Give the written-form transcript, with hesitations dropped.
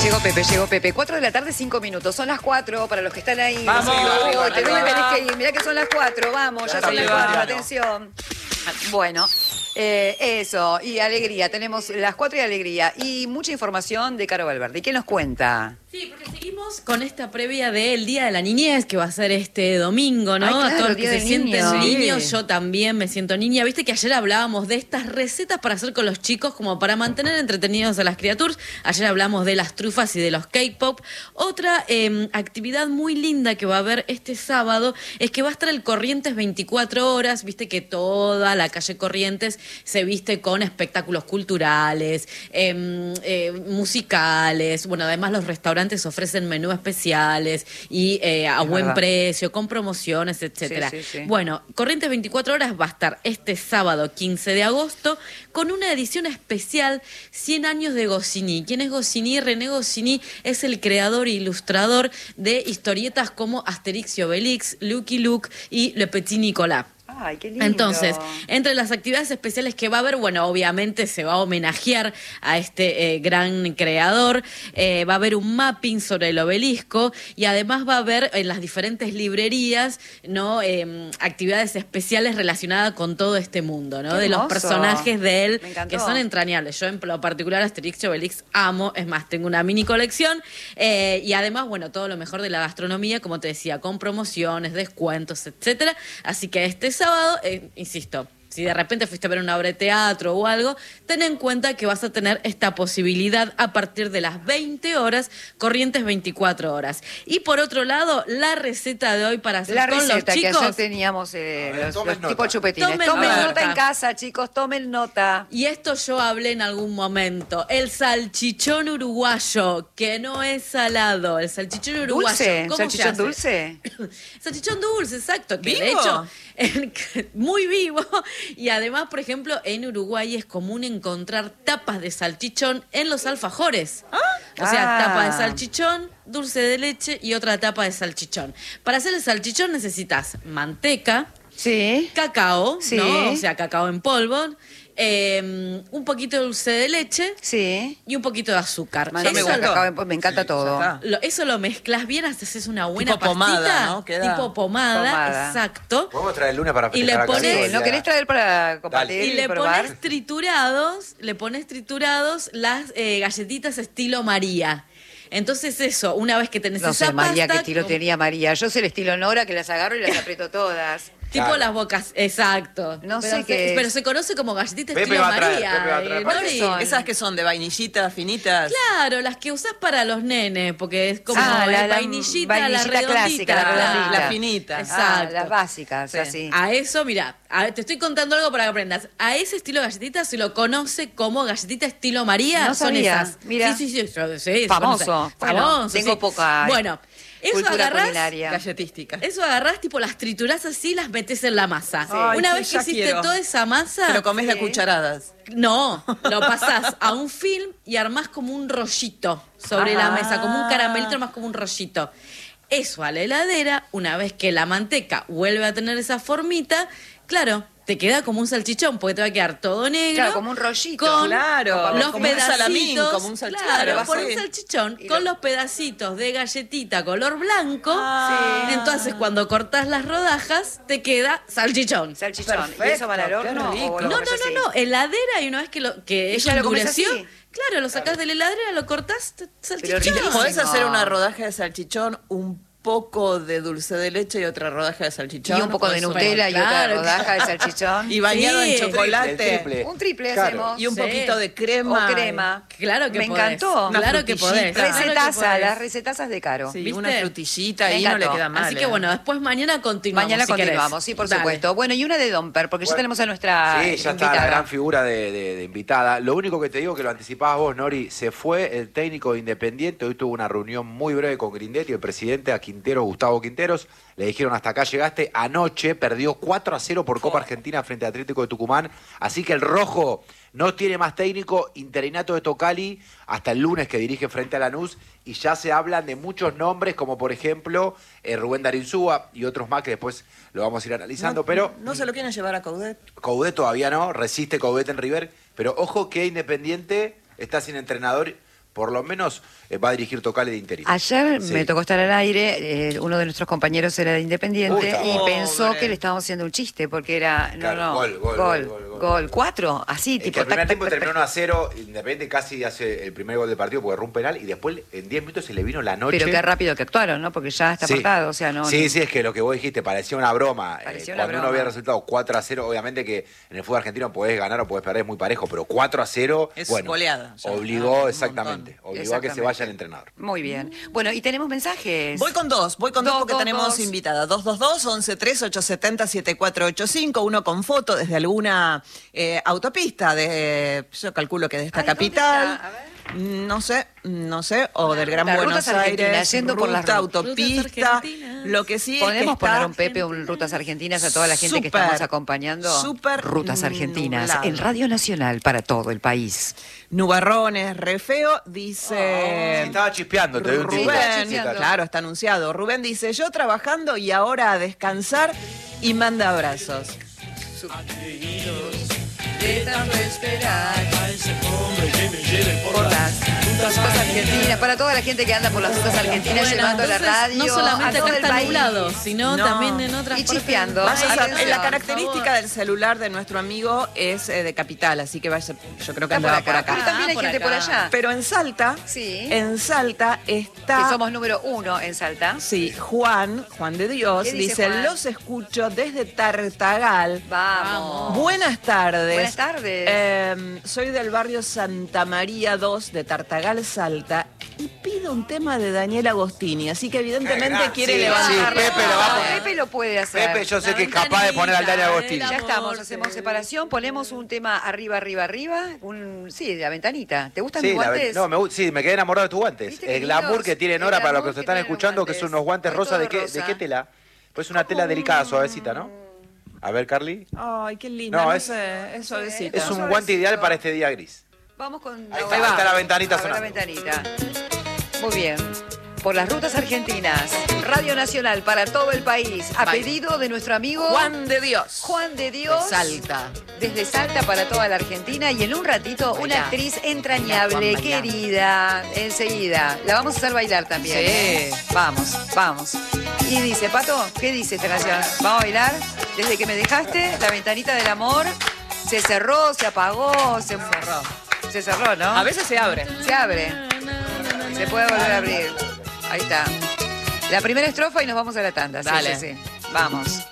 Llegó Pepe. 4 de la tarde, 5 minutos. Son las 4 para los que están ahí. ¡Vamos! Te tenés que ir. Mirá que son las 4. Vamos, ya son las 4. Atención. Bueno, eso. Y alegría. Tenemos las 4 y alegría. Y mucha información de Caro Valverde. ¿Y qué nos cuenta? Sí, porque seguimos con esta previa del Día de la Niñez, que va a ser este domingo, ¿no? Ay, claro, a todos los que se sienten niños, sí. yo también me siento niña. Viste que ayer hablábamos de estas recetas para hacer con los chicos, como para mantener entretenidos a las criaturas. Ayer hablamos de las trufas y de los K-pop. Otra actividad muy linda que va a haber este sábado es que va a estar el Corrientes 24 horas. Viste que toda la calle Corrientes se viste con espectáculos culturales, musicales. Bueno, además los restaurantes ofrecen menús especiales y a buen precio, con promociones, etcétera. Sí. Bueno, Corrientes 24 horas va a estar este sábado 15 de agosto con una edición especial 100 años de Goscinny. ¿Quién es Goscinny? René Goscinny es el creador e ilustrador de historietas como Asterix y Obelix, Lucky Luke y Le Petit Nicolas. Ay, qué lindo. Entonces, entre las actividades especiales que va a haber, bueno, obviamente se va a homenajear a este gran creador, va a haber un mapping sobre el obelisco y además va a haber en las diferentes librerías, ¿no? Actividades especiales relacionadas con todo este mundo, ¿no? Qué De los hermoso. personajes de él, Me encantó. que son entrañables. Yo en lo particular Asterix y Obelix amo, es más, tengo una mini colección y además, bueno, todo lo mejor de la gastronomía, como te decía, con promociones, descuentos, etcétera. Así que este sábado, insisto, si de repente fuiste a ver una obra de teatro o algo, ten en cuenta que vas a tener esta posibilidad a partir de las 20 horas, Corrientes 24 horas. Y por otro lado, la receta de hoy para hacer con los que chicos. ayer teníamos los tipos chupetines. Tomen Tomen nota. nota en casa, chicos, tomen nota. Y esto yo hablé en algún momento. El salchichón uruguayo, que no es salado. El salchichón uruguayo. ¿Dulce? ¿Cómo se ¿Salchichón hace? dulce? Salchichón dulce, exacto. Que de ¿Vivo? hecho, muy vivo. Y además, por ejemplo, en Uruguay es común encontrar tapas de salchichón en los alfajores. O sea, tapa de salchichón, dulce de leche y otra tapa de salchichón. Para hacer el salchichón necesitas manteca, Sí. cacao, Sí. ¿no? O sea, cacao en polvo, un poquito de dulce de leche Sí. y un poquito de azúcar. No me Eso gusta, lo- me encanta todo. ya está. eso lo mezclas bien, haces una buena Tipo pomada, pastita, ¿no? Queda tipo pomada, pomada. exacto. Podemos traer el lunes para Y le festejar acá pones- todo el Sí, ¿no día. querés traer para compartir Y y le probar? pones triturados las galletitas estilo María. Entonces eso, una vez que tenés No esa sé, María, pasta, qué estilo tenía María. Yo sé el estilo Nora, que las agarro y las aprieto todas. tipo Claro. las bocas, exacto. No Pero sé qué es. pero se conoce como galletita Pepe estilo va a traer, María. Pepe va a traer. ¿Cuáles Nori. son? Esas que son de vainillitas finitas. Claro, las que usás para los nenes, porque es como La vainillita, la vainillita redondita. clásica, la redondita. La finita. Exacto. Las básicas, Sí. así. A eso, mira, te estoy contando algo para que aprendas. A ese estilo de galletita se lo conoce como galletita estilo María. No son sabía, esas. mira. Sí, se Famoso. conoce. Bueno, Famoso, tengo sí. poca Bueno, eso cultura agarrás, culinaria. Galletística. eso agarrás, tipo las triturás así, las metés en la masa. Ay, Una sí, vez que ya hiciste quiero. toda esa masa, Te lo comes de Sí. cucharadas. no, lo pasás a un film y armás como un rollito sobre la mesa, como un caramelito más como un rollito. Eso a la heladera, una vez que la manteca vuelve a tener esa formita, claro, te queda como un salchichón, porque te va a quedar todo negro. Claro, como un rollito. Con Claro, los como un pedacitos, salamín, como un salchichón. claro, Claro, por sí. un salchichón, Y con lo- los pedacitos de galletita color blanco. Ah. Entonces, cuando cortás las rodajas, te queda salchichón. Salchichón. ¿Y Perfecto, eso van al horno? qué rico. o lo No, comes así? no, heladera, y una vez que ¿Y eso ya lo comes endureció, así? claro, lo sacás de la heladera, lo cortás, salchichón. riquísimo. ¿Podés hacer una rodaja de salchichón, un poco de dulce de leche y otra rodaja de salchichón? Y un poco de Con Nutella y Claro, otra claro. rodaja de salchichón. Y bañado Sí. en chocolate. El triple. Un triple Claro. hacemos. Y un Sí. poquito de crema. O crema. Claro que Me podés. encantó. Una Claro que podés. frutillita. Claro que Recetaza, podés. las recetazas de Caro. Sí, ¿Viste? una frutillita Me y no le encantó. queda mal. Así que bueno, después mañana continuamos. Mañana si querés. continuamos, sí, por Dale. supuesto. Bueno, y una de Domper, porque ya Bueno, tenemos a nuestra Sí, ya está invitada. la gran figura de invitada. Lo único que te digo, que lo anticipabas vos, Nori, se fue el técnico de Independiente. Hoy tuvo una reunión muy breve con Grindetti, el presidente, a Quintero, Gustavo Quinteros. Le dijeron, hasta acá llegaste. Anoche perdió 4-0 por Copa Argentina frente a Atlético de Tucumán. Así que el rojo no tiene más técnico. Interinato de Tocali hasta el lunes, que dirige frente a Lanús. Y ya se hablan de muchos nombres, como por ejemplo Rubén Darín Súa y otros más que después lo vamos a ir analizando. Pero ¿No se lo quieren llevar a Coudet? Coudet todavía no, resiste Coudet en River, pero ojo que Independiente está sin entrenador por lo menos va a dirigir Tocali de interino. Ayer Sí. me tocó estar al aire, uno de nuestros compañeros era de Independiente Uy, y está pensó pobre. que le estábamos haciendo un chiste porque era, Claro, gol. 4, así, Es tipo... que el primer tac, tiempo tac, tac, terminó 1-0, Independiente casi hace el primer gol del partido porque erró un penal y después en 10 minutos se le vino la noche. Pero qué rápido que actuaron, ¿no? Porque ya está Sí. apartado, o sea, no... Sí, no- sí, es que lo que vos dijiste parecía una broma. Parecía una Cuando broma. uno ve el resultado 4-0, obviamente que en el fútbol argentino podés ganar o podés perder, es muy parejo, pero 4-0, Es bueno, goleada, ya, obligó, un exactamente, montón. obligó a que se Exactamente. vaya el entrenador. Muy bien. Bueno, y tenemos mensajes. Voy con dos porque tenemos invitada. 222-11-3-870-7485, uno con foto desde alguna autopista yo calculo que de esta Ay, ¿dónde capital. está? A ver. No sé, o del Gran Las Buenos rutas argentinas, Aires, yendo por las ruta, rutas. autopista. Rutas argentinas. Lo que sí es que Podemos está poner un Pepe, un Rutas Argentinas a toda la gente que súper, estamos acompañando. súper Rutas Argentinas nublado. en Radio Nacional para todo el país. nubarrones, re feo, dice... Sí, estaba chispeando, te doy un Rubén, titular. estaba Rubén, chispeando. claro, está anunciado. Rubén dice, yo trabajando y ahora a descansar y manda abrazos. De tanto esperar por las rutas argentinas, para toda la gente que anda por las rutas argentinas Bueno, llevando la entonces, radio no solamente a todo acá el está país. nublado, sino No. también en otras Y partes chispeando. del Vaya a país. saber, Atención, la por característica del celular de nuestro amigo es de capital, así que vaya, yo creo que Está por andaba por acá. acá. Pero también hay por gente acá. por allá. Pero en Salta, Sí. está... Que somos número 1 en Salta. Sí, Juan de Dios, ¿Qué dice dice, Juan? los escucho desde Tartagal. Vamos. Buenas tardes. Buenas tardes. Soy del barrio Santa María 2 de Tartagal, Salta, y pido un tema de Daniel Agostini, así que evidentemente quiere sí, levantar. sí, Pepe lo va a poner. Pepe lo puede hacer. Pepe, yo sé La que es capaz de poner al Dani ventanita Agostini. del Ya amor, estamos, hacemos separación, ponemos un tema arriba, sí, de la ventanita. ¿Te gustan mis Sí, guantes? sí, me quedé enamorado de tus guantes. ¿Viste qué El glamour lindos? que tiene El Nora para los glamour que se que están tienen escuchando, que guantes. son unos guantes Hoy rosa. todo ¿De qué rosa. tela? Pues una tela delicada, suavecita, ¿no? A ver, Carly. Ay, qué lindo. No, No, es- sé, es suavecita. Es un suavecito. guante ideal para este día gris. Vamos con Ahí está la ventanita A ver la sonando. ventanita. Muy bien. Por las rutas argentinas, Radio Nacional para todo el país, a Bye. pedido de nuestro amigo Juan de Dios. Juan de Dios. De Salta. Desde Salta para toda la Argentina y en un ratito una Bailá. actriz entrañable, Juan, bailá. querida, enseguida. La vamos a hacer bailar también. Sí. ¿eh? Vamos. Y dice, Pato, ¿qué dice esta canción? ¿Vamos a bailar? Desde que me dejaste, la ventanita del amor se cerró, se apagó, se cerró. Se cerró, ¿no? A veces se abre. Se abre. Se puede volver a abrir. Ahí está. La primera estrofa y nos vamos a la tanda. Sí, Dale. sí, sí. Vamos.